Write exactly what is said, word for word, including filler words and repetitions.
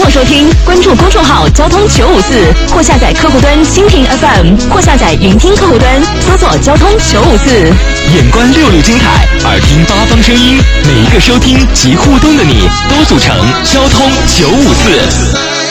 号收听，关注公众号交通九五四，或下载客户端蜻蜓 F M， 或下载云听客户端，搜索交通九五四。 眼观六路精彩，耳听八方声音，每一个收听及互动的你，都组成交通九五四。